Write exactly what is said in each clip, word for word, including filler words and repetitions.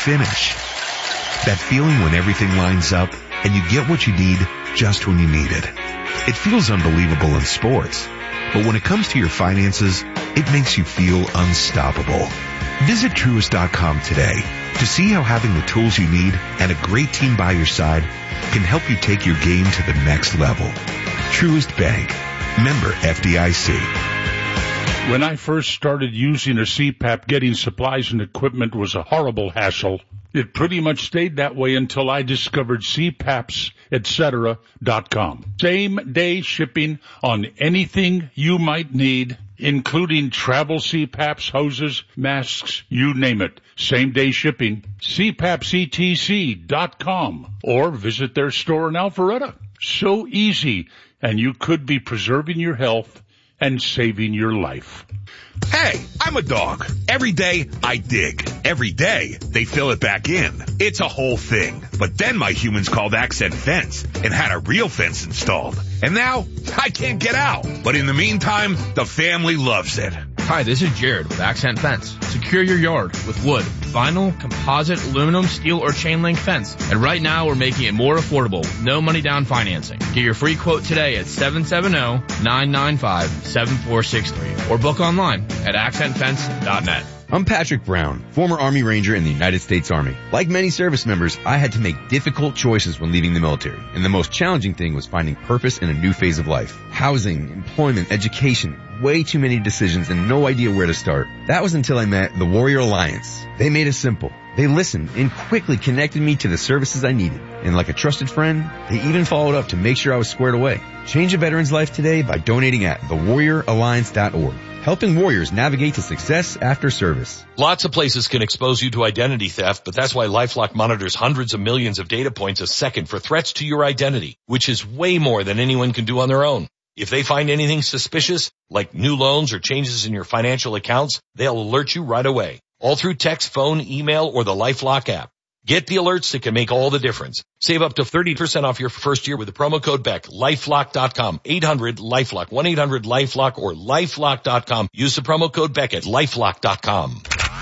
finish. That feeling when everything lines up and you get what you need just when you need it. It feels unbelievable in sports, but when it comes to your finances, it makes you feel unstoppable. Visit Truist dot com today to see how having the tools you need and a great team by your side can help you take your game to the next level. Truist Bank. Member F D I C. When I first started using a C PAP, getting supplies and equipment was a horrible hassle. It pretty much stayed that way until I discovered C PAPs et cetera dot com. Same day shipping on anything you might need, including travel C PAPs, hoses, masks, you name it. Same day shipping. C PAPs E T C dot com or visit their store in Alpharetta. So easy, and you could be preserving your health and saving your life. Hey, I'm a dog. Every day, I dig. Every day, they fill it back in. It's a whole thing. But then my humans called Accent Fence and had a real fence installed. And now, I can't get out. But in the meantime, the family loves it. Hi, this is Jared with Accent Fence. Secure your yard with wood, vinyl, composite, aluminum, steel, or chain link fence. And right now, we're making it more affordable. No money down financing. Get your free quote today at seven seven zero, nine nine five, seven four six three or book online at accent fence dot net. I'm Patrick Brown, former Army Ranger in the United States Army. Like many service members, I had to make difficult choices when leaving the military, and the most challenging thing was finding purpose in a new phase of life. Housing, employment, education, way too many decisions and no idea where to start. That was until I met the Warrior Alliance. They made it simple. They listened and quickly connected me to the services I needed. And like a trusted friend, they even followed up to make sure I was squared away. Change a veteran's life today by donating at the warrior alliance dot org. Helping warriors navigate to success after service. Lots of places can expose you to identity theft, but that's why LifeLock monitors hundreds of millions of data points a second for threats to your identity, which is way more than anyone can do on their own. If they find anything suspicious, like new loans or changes in your financial accounts, they'll alert you right away. All through text, phone, email, or the LifeLock app. Get the alerts that can make all the difference. Save up to thirty percent off your first year with the promo code Beck. lifelock dot com. eight hundred LifeLock. one eight hundred LifeLock or lifelock dot com. Use the promo code Beck at lifelock dot com.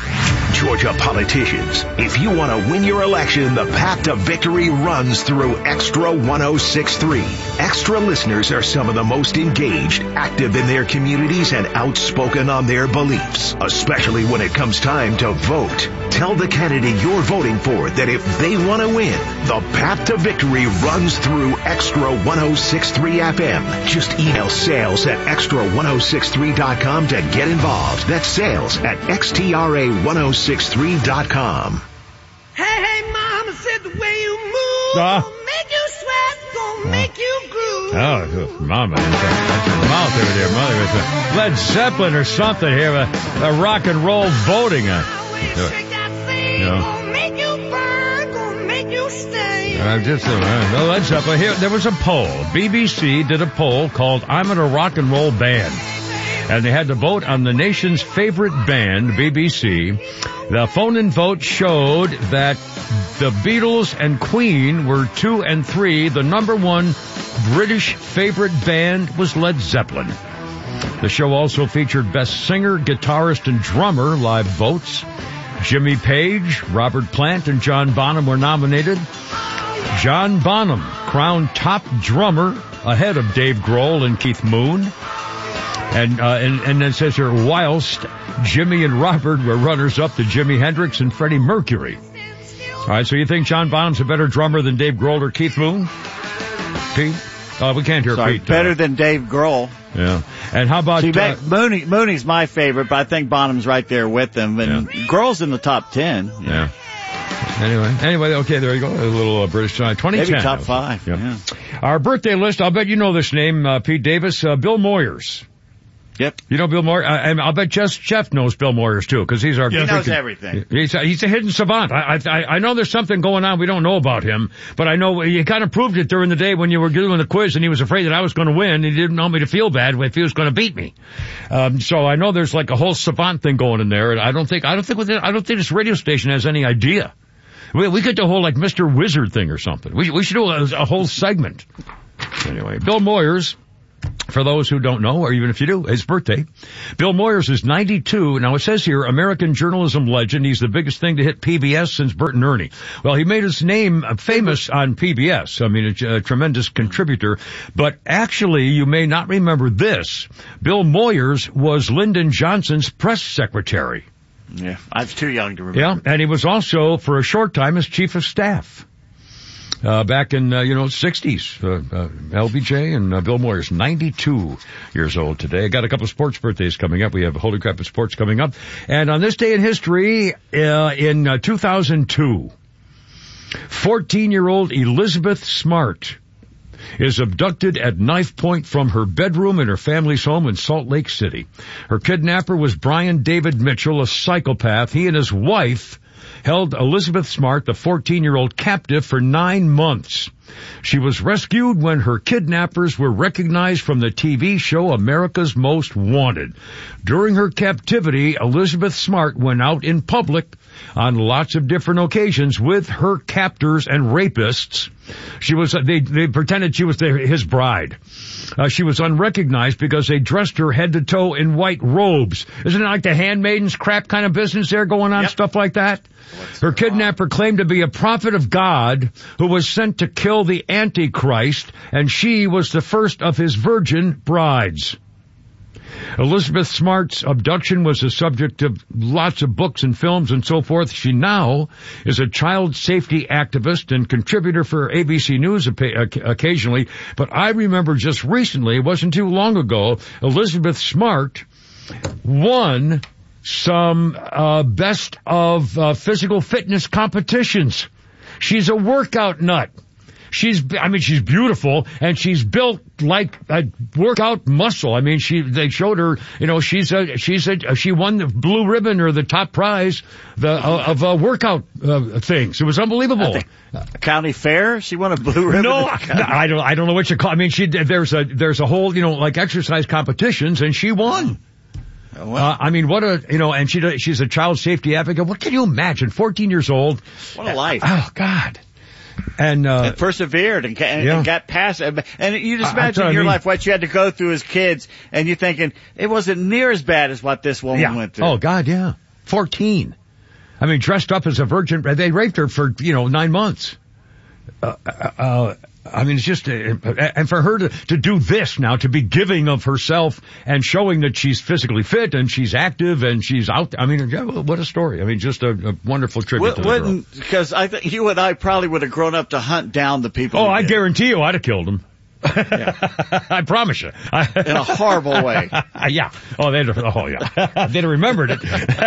Georgia politicians, if you want to win your election, the path to victory runs through Extra one oh six point three. Extra listeners are some of the most engaged, active in their communities, and outspoken on their beliefs, especially when it comes time to vote. Tell the candidate you're voting for that if they want to win, the path to victory runs through Extra one oh six point three F M. Just email sales at extra one oh six three dot com to get involved. That's sales at extra one oh six three dot com. Hey, hey, mama said the way you move, Uh. gonna make you sweat, gonna Uh. make you groove. Oh, mama. That's your mouth over there, mother. It's a Led Zeppelin or something here. A, a rock and roll voting. Uh, Shake that thing, you know. gonna make you burn, gonna make you stay. Uh, just uh, uh, Led Zeppelin. Here, there was a poll. B B C did a poll called "I'm in a Rock and Roll Band," and they had to vote on the nation's favorite band, B B C. The phone-in vote showed that the Beatles and Queen were two and three. The number one British favorite band was Led Zeppelin. The show also featured best singer, guitarist, and drummer live votes. Jimmy Page, Robert Plant, and John Bonham were nominated. John Bonham crowned top drummer ahead of Dave Grohl and Keith Moon. And, uh, and, and then it says here, whilst Jimmy and Robert were runners-up to Jimi Hendrix and Freddie Mercury. All right, so you think John Bonham's a better drummer than Dave Grohl or Keith Moon? Pete? Uh, we can't hear Sorry, Pete. better uh, than Dave Grohl. Yeah. And how about... See, uh, Mooney, Mooney's my favorite, but I think Bonham's right there with him. And Yeah. Grohl's in the top ten. Yeah. Anyway, anyway, okay, there you go. A little uh, British tonight. twenty ten. Maybe top five. Yeah. Yeah. Our birthday list, I'll bet you know this name, uh, Pete Davis, uh, Bill Moyers. Yep. You know Bill Moyers? Uh, and I'll bet Jeff, Jeff knows Bill Moyers, too, because he's our... He knows freaking- everything. He's a, he's a hidden savant. I, I I know there's something going on we don't know about him, but I know he kind of proved it during the day when you were doing the quiz, and he was afraid that I was going to win. He didn't want me to feel bad if he was going to beat me. Um, so I know there's like a whole savant thing going in there, and I don't think I don't think with it, I don't think this radio station has any idea. We we could do a whole like Mister Wizard thing or something. We we should do a, a whole segment. Anyway, Bill Moyers. For those who don't know, or even if you do, his birthday. Bill Moyers is ninety-two. Now it says here, American journalism legend. He's the biggest thing to hit P B S since Bert and Ernie. Well, he made his name famous on P B S. I mean, a, a tremendous contributor. But actually, you may not remember this. Bill Moyers was Lyndon Johnson's press secretary. Yeah, I was too young to remember. Yeah, and he was also, for a short time, his chief of staff. Uh, back in, uh, you know, sixties, uh, uh, L B J and uh, Bill Moyers, ninety-two years old today. Got a couple of sports birthdays coming up. We have Holy Crap of Sports coming up. And on this day in history, uh, in uh, two thousand two, fourteen-year-old Elizabeth Smart is abducted at knife point from her bedroom in her family's home in Salt Lake City. Her kidnapper was Brian David Mitchell, a psychopath. He and his wife held Elizabeth Smart, the fourteen-year-old, captive for nine months. She was rescued when her kidnappers were recognized from the T V show America's Most Wanted. During her captivity, Elizabeth Smart went out in public on lots of different occasions with her captors and rapists. She was, they, they pretended she was their, his bride. Uh, she was unrecognized because they dressed her head to toe in white robes. Isn't it like the handmaidens crap kind of business there going on, yep. Stuff like that? Her kidnapper claimed to be a prophet of God who was sent to kill the Antichrist, and she was the first of his virgin brides. Elizabeth Smart's abduction was the subject of lots of books and films and so forth. She now is a child safety activist and contributor for A B C News occasionally. But I remember just recently, it wasn't too long ago, Elizabeth Smart won some uh best of uh, physical fitness competitions. She's a workout nut. She's, I mean, she's beautiful, and she's built like a workout muscle. I mean, she, they showed her, you know, she's a, she's a, she won the blue ribbon or the top prize, the, uh, of, uh, workout, uh, things. It was unbelievable. County Fair? She won a blue ribbon? No, I don't, I don't know what you call, I mean, she, there's a, there's a whole, you know, like exercise competitions, and she won. Uh, I mean, what a, you know, and she, she's a child safety advocate. What can you imagine? fourteen years old. What a life. Oh, God. And, uh, and persevered and, and, yeah. and got past it. And you just imagine in your I mean. life what you had to go through as kids, and you're thinking, it wasn't near as bad as what this woman yeah. went through. Oh, God, yeah. fourteen. I mean, dressed up as a virgin. They raped her for, you know, nine months. Uh, uh, I mean, it's just, uh, and for her to, to do this now, to be giving of herself and showing that she's physically fit and she's active and she's out. I mean, what a story. I mean, just a, a wonderful tribute to the girl. Because I think you and I probably would have grown up to hunt down the people. Oh, I guarantee you I'd have killed them. Yeah. I promise you. In a horrible way. Yeah. Oh, they'd, oh, yeah. They'd have remembered it.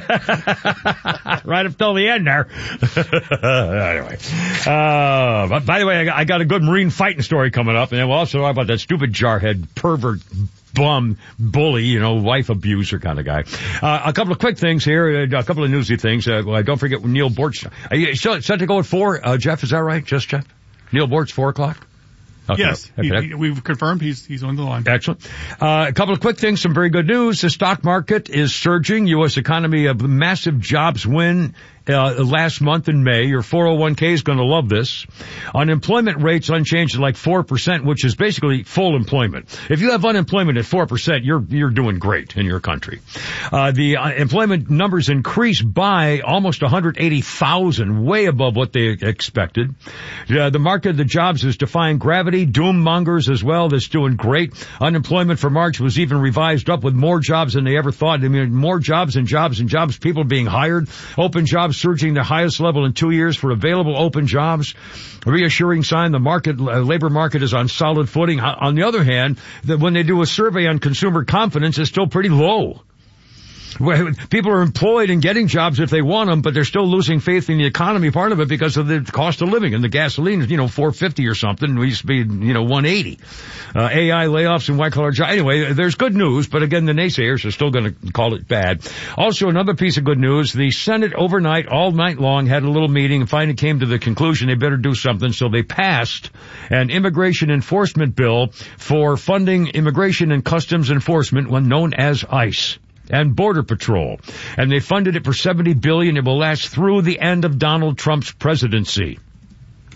Right up till the end there. Anyway. Uh, but by the way, I got, I got a good Marine fighting story coming up, and then we'll also talk about that stupid jarhead pervert bum bully, you know, wife abuser kind of guy. Uh, a couple of quick things here, a couple of newsy things. Uh, well, don't forget Neil Bortz. Are you still set to go at four, uh, Jeff? Is that right? Just Jeff? Neil Bortz, four o'clock? Okay. Yes, he, he, we've confirmed he's he's on the line. Excellent. Uh, a couple of quick things, some very good news. The stock market is surging. U S economy, a massive jobs win uh, last month in May. Your four oh one k is going to love this. Unemployment rates unchanged at like four percent, which is basically full employment. If you have unemployment at four percent, you're you're doing great in your country. Uh, the uh, employment numbers increased by almost one hundred eighty thousand, way above what they expected. Uh, the market of the jobs is defying gravity. Doom mongers as well. That's doing great. Unemployment for March was even revised up with more jobs than they ever thought. I mean, more jobs and jobs and jobs. People being hired. Open jobs surging the highest level in two years for available open jobs. A reassuring sign the market, uh, labor market is on solid footing. On the other hand, that when they do a survey on consumer confidence, it's still pretty low. People are employed and getting jobs if they want them, but they're still losing faith in the economy, part of it because of the cost of living. And the gasoline is, you know, four fifty or something. We used to be, you know, one eighty. Uh, A I layoffs and white collar jobs. Anyway, there's good news, but again, the naysayers are still going to call it bad. Also, another piece of good news, the Senate overnight, all night long, had a little meeting and finally came to the conclusion they better do something. So they passed an immigration enforcement bill for funding immigration and customs enforcement, one known as ICE. And Border Patrol. And they funded it for seventy billion dollars. It will last through the end of Donald Trump's presidency.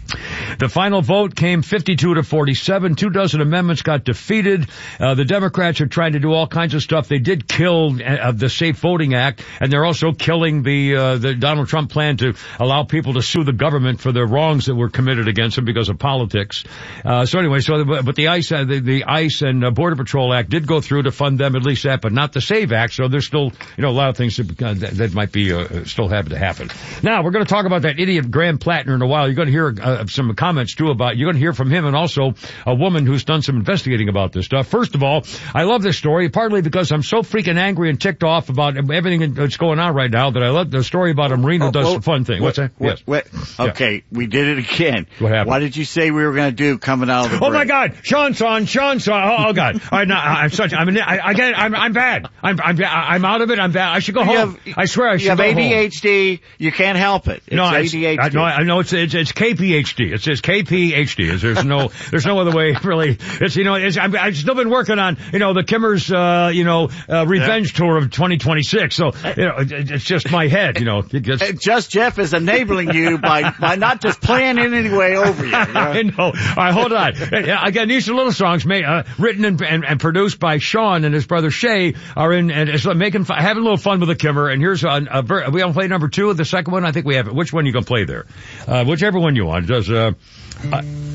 The final vote came fifty-two to forty-seven. Two dozen amendments got defeated. Uh, the Democrats are trying to do all kinds of stuff. They did kill uh, the Safe Voting Act, and they're also killing the uh, the Donald Trump plan to allow people to sue the government for the wrongs that were committed against them because of politics. Uh, so anyway, so but the ICE, uh, the, the ICE and uh, Border Patrol Act did go through to fund them, at least that, but not the SAVE Act. So there's still, you know, a lot of things that, uh, that, that might be uh, still have to happen. Now we're going to talk about that idiot Graham Plattner in a while. You're going to hear uh, some comments too about. You're going to hear from him and also a woman who's done some investigating about this stuff. First of all, I love this story partly because I'm so freaking angry and ticked off about everything that's going on right now that I love the story about a Marine who oh, does oh, some fun thing. What's that? What, yes. What, okay, yeah. We did it again. What happened? What did you say we were going to do coming out of the break? Oh my God, Sean's on, Sean's on. Oh, oh God, I, no, I'm such. I'm. I, again, I'm. I'm bad. I'm. I'm. I'm out of it. I'm bad. I should go you home. Have, I swear I should go home. You have A D H D. Home. You can't help it. It's no, A D H D. I know. I know it's it's, it's K P H D. It says K P H D. There's no. There's no other way really. It's you know. It's, I'm, I've still been working on you know the Kimmer's uh, you know uh, revenge yeah. tour of twenty twenty-six. So you know it, it's just my head. You know. It gets, just Jeff is enabling you by by not just playing in any way over you. You know? I know. All right, hold on. Again, these are little songs made, uh, written and, and, and produced by Sean and his brother Shay are in and it's making having a little fun with the Kimmer. And here's a, a we gonna play number two of the second one. I think we have it. Which one you gonna play there? Uh, whichever one you want. Does uh. uh